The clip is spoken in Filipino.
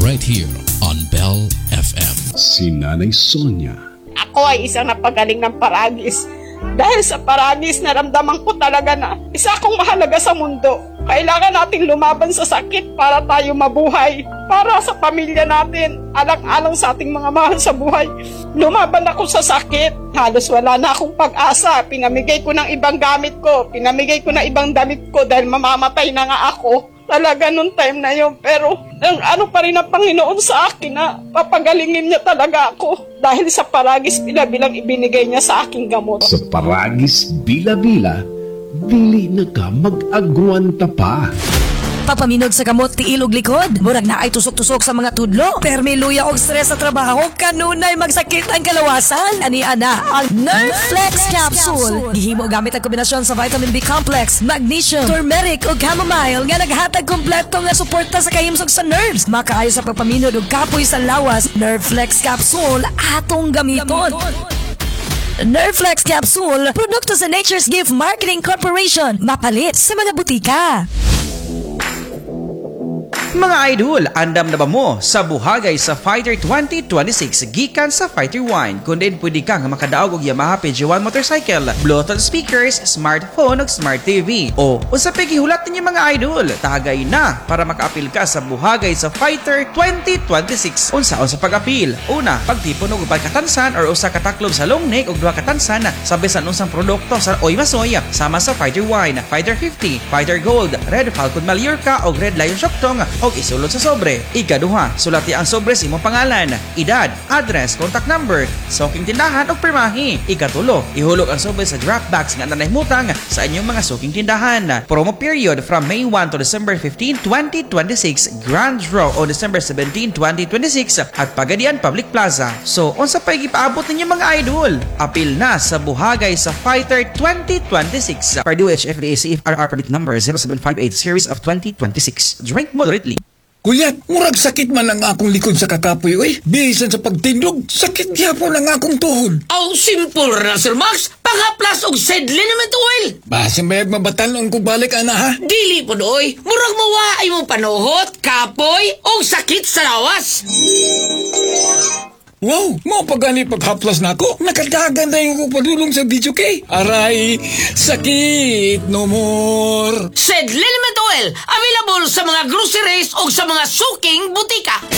right here on Bell FM. Si Nanay Sonia. Ako ay isang napagaling ng paragis. Dahil sa paragis, naramdaman ko talaga na isa akong mahalaga sa mundo. Kailangan nating lumaban sa sakit para tayo mabuhay. Para sa pamilya natin, alang-alang sa ating mga mahal sa buhay. Lumaban ako sa sakit. Halos wala na akong pag-asa. Pinamigay ko ng ibang gamit ko. Pinamigay ko ng ibang damit ko dahil mamamatay na nga ako. Talaga nung time na yun. Pero ano pa rin ang Panginoon sa akin na papagalingin niya talaga ako. Dahil sa paragis bila-bilang ibinigay niya sa aking gamot. Sa paragis bila-bila, dili na ka mag-agwanta pa. Papaminog sa kamot ti ilog likod. Murag na ay tusok-tusok sa mga tudlo. Permi luya og stress sa trabaho. Kanunay magsakit ang kalawasan. Ani ana ang Nerflex Capsule. Gihimo gamit ang kombinasyon sa vitamin B complex, magnesium, turmeric ug chamomile nga naghatag kompleto nga suporta sa kahimsog sa nerves. Makaayo sa pagpaminod og kapoy sa lawas. Nerflex Capsule atong gamiton. Nerflex Capsule, produkto sa Nature's Gift Marketing Corporation. Mapalit sa mga butika. Mga idol, andam na ba mo sa buhagay sa Fighter 2026 gikan sa Fighter Wine? Kung din pwede kang makadaog og Yamaha PG1 motorcycle, Bluetooth speakers, smartphone ug smart TV. O unsa pa gihulat ninyo mga idol? Tagay na para makaapil ka sa buhagay sa Fighter 2026. Unsaon sa pag-apil? Una, pagtipon og ubay katansan or usa ka taklob sa long neck ug duha ka tansan sa bisan unsang produkto sa Oy Masoy sama sa Fighter Wine, Fighter 50, Fighter Gold, Red Falcon Mallorca ug Red Lion Shoktong og isulod sa sobre. Ikaduha, sulati ang sobre sa imong pangalan, edad, address, contact number, suking tindahan ug pirmahi. Ikatulo, ihulog ang sobre sa draft bags nga nanahimutang sa inyong mga suking tindahan. Promo period from May 1 to December 15, 2026, Grand Draw on December 17, 2026 at Pagadian Public Plaza. So, unsa pa gipaabot ninyo mga idol? Apil na sa buhagay sa Fighter 2026. Purdue HFDA CFRR permit number 0758 series of 2026. Drink moderately. Kuyat, murag sakit man ang akong likod sa kakapoy, oy. Bisan sa pagtindog, sakit gyapon ang akong tuhod. Aw, simple ra, Sir Max. Pangaplas og sedlin naman to, oil. Basta mayag mabatanon ko balik, ana, ha? Dili po doy. Murag mawaay mong panuhot, kapoy, og sakit sa lawas. Wow, mo pa gani paghaplas na ako. Nakadagan na yung padulong sa video kay. Aray, sakit no more. Sedlin naman to, oil. Available sa mga groceries o sa mga suking butika.